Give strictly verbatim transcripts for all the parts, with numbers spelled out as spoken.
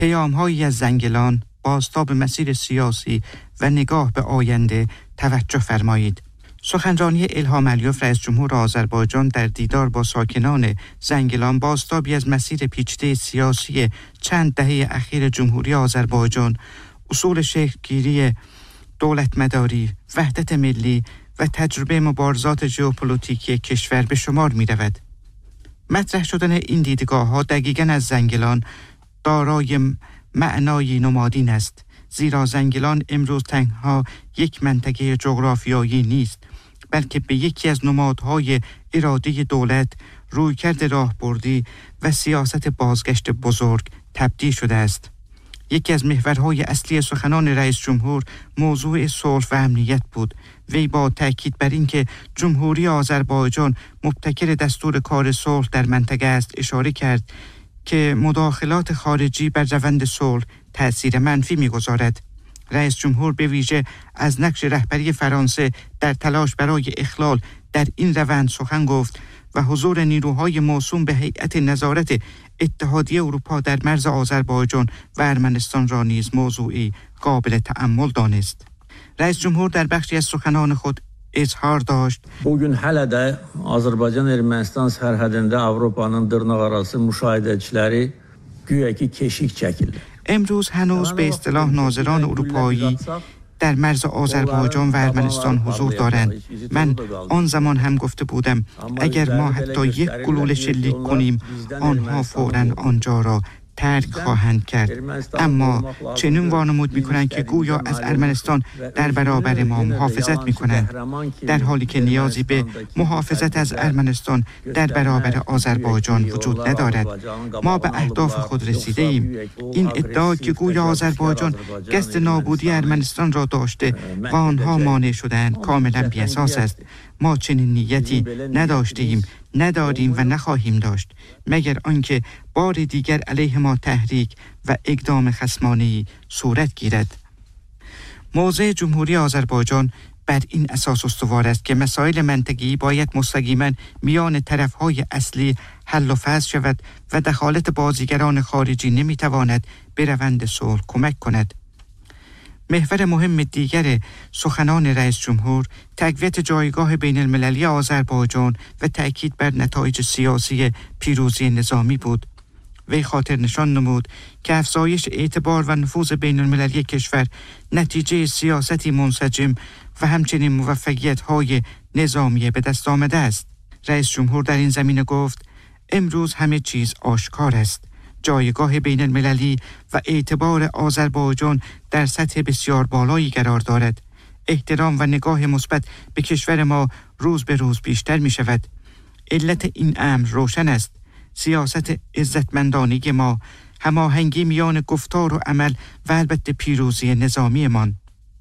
پیام‌هایی از زنگلان، بازتاب مسیر سیاسی و نگاه به آینده توجه فرمایید. سخنرانی الهام علیوف رئیس جمهور آذربایجان در دیدار با ساکنان زنگلان بازتابی از مسیر پیچیده سیاسی چند دهه اخیر جمهوری آذربایجان، اصول شکل‌گیری دولتمداری، وحدت ملی و تجربه مبارزات ژئوپلیتیکی کشور به شمار می رود. مطرح شدن این دیدگاه‌ها دقیقاً از زنگلان دارای معنای نمادین است، زیرا زنگلان امروز تنها یک منطقه جغرافیایی نیست، بلکه به یکی از نمادهای اراده دولت، رویکرد راهبردی و سیاست بازگشت بزرگ تبدیل شده است. یکی از محورهای اصلی سخنان رئیس جمهور موضوع صلح و امنیت بود. وی با تأکید بر اینکه جمهوری آذربایجان مبتکر دستور کار صلح در منطقه است اشاره کرد که مداخلات خارجی بر روند صلح تأثیر منفی می‌گذارد. رئیس جمهور به ویژه از نقش رهبری فرانسه در تلاش برای اخلال در این روند سخن گفت و حضور نیروهای موسوم به هیئت نظارت اتحادیه اروپا در مرز آذربایجان و ارمنستان را نیز موضوعی قابل تأمل دانست. رئیس جمهور در بخشی از سخنان خود اظهار داشت: Bugün hələ də Azərbaycan-Ermənistan sərhədində Avropanın dırnaqarası müşahidəçiləri güya ki keşik çəkirlər. امروز هنوز به اصطلاح ناظران اروپایی در مرز آذربایجان و ارمنستان حضور دارند. من آن زمان هم گفته بودم اگر ما حتی یک گلوله شلیک کنیم آنها فوراً آنجا را ترک خواهند کرد، اما چنین وانمود می‌کنند که گویا از ارمنستان در برابر ما محافظت می‌کنند، در حالی که نیازی به محافظت از ارمنستان در برابر آذربایجان وجود ندارد. ما به اهداف خود رسیده ایم. این ادعا که گویا آذربایجان قصد نابودی ارمنستان را داشته و آنها مانع شدند کاملا بی‌اساس است. ما چنین نیتی نداشتیم، نداریم و نخواهیم داشت، مگر آنکه بار دیگر علیه ما تحریک و اقدام خصمانه‌ای صورت گیرد. موضع جمهوری آذربایجان بر این اساس استوار است که مسائل منطقی باید مستقیما میان طرفهای اصلی حل و فصل شود و دخالت بازیگران خارجی نمیتواند به روند صلح کمک کند. محور مهم دیگر سخنان رئیس جمهور تقویت جایگاه بین المللی آذربایجان و تأکید بر نتایج سیاسی پیروزی نظامی بود. وی خاطر نشان نمود که افزایش اعتبار و نفوذ بین المللی کشور نتیجه سیاستی منسجم و همچنین موفقیت‌های نظامی به دست آمده است. رئیس جمهور در این زمینه گفت: امروز همه چیز آشکار است. جایگاه بین المللی و اعتبار آذربایجان در سطح بسیار بالایی قرار دارد. احترام و نگاه مثبت به کشور ما روز به روز بیشتر می شود. علت این امر روشن است. سیاست عزتمندانه ما، هماهنگی میان گفتار و عمل و البته پیروزی نظامیمان.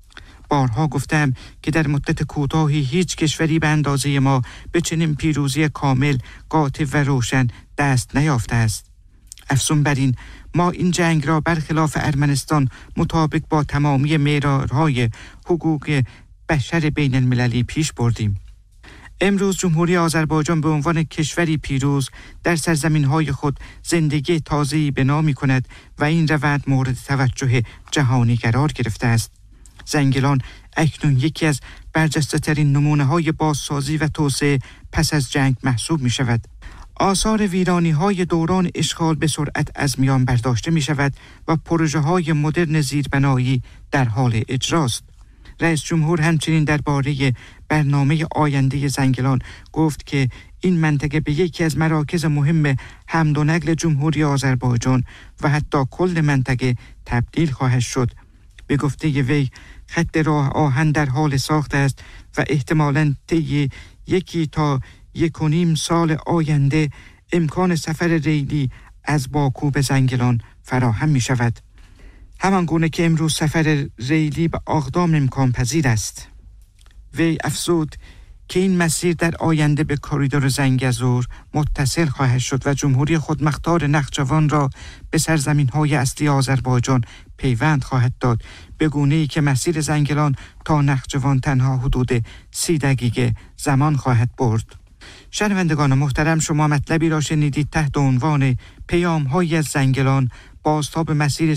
بارها گفتم که در مدت کوتاهی هیچ کشوری به اندازه ما به چنین پیروزی کامل، قاطع و روشن دست نیافته است. افزون بر این، ما این جنگ را برخلاف ارمنستان مطابق با تمامی معیارهای حقوق بشر بین المللی پیش بردیم. امروز جمهوری آذربایجان به عنوان کشوری پیروز در سرزمین‌های خود زندگی تازه‌ای بنا می‌کند و این روند مورد توجه جهانی قرار گرفته است. زنگلان اکنون یکی از برجسته‌ترین نمونه‌های بازسازی و توسعه پس از جنگ محسوب می‌شود. آثار ویرانی‌های دوران اشغال به سرعت از میان برداشته می‌شود و پروژه‌های مدرن زیربنایی در حال اجراست. رئیس جمهور همچنین درباره برنامه آینده زنگلان گفت که این منطقه به یکی از مراکز مهم حمل و نقل جمهوری آذربایجان و حتی کل منطقه تبدیل خواهد شد. به گفته وی خط راه آهن در حال ساخت است و احتمالاً طی یکی تا یک و نیم سال آینده امکان سفر ریلی از باکو به زنگلان فراهم می شود. همان گونه که امروز سفر ریلی به اقدام امکان پذیر است. وی افزود که این مسیر در آینده به کریدور زنگزور متصل خواهد شد و جمهوری خودمختار نخجوان را به سرزمین‌های اصلی آذربایجان پیوند خواهد داد، به گونه‌ای که مسیر زنگلان تا نخجوان تنها حدود سی دقیقه زمان خواهد برد. شنوندگان محترم، شما مطلبی را شنیدید تحت عنوان پیام‌های از زنگلان، بازتاب مسیر